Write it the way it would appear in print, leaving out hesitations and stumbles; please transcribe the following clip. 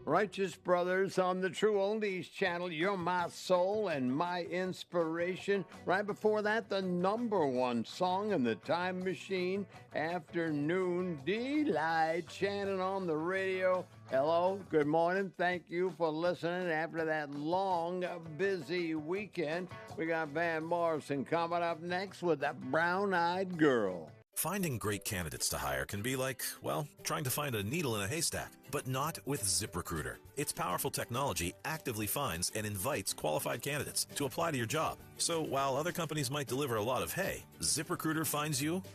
Righteous Brothers on the True Oldies channel. You're my soul and my inspiration. Right before that, the number one song in the Time Machine, Afternoon Delight. Shannon on the radio. Hello, good morning. Thank you for listening. After that long, busy weekend, we got Van Morrison coming up next with that Brown-Eyed Girl. Finding great candidates to hire can be like, well, trying to find a needle in a haystack, but not with ZipRecruiter. Its powerful technology actively finds and invites qualified candidates to apply to your job. So while other companies might deliver a lot of hay, ZipRecruiter finds you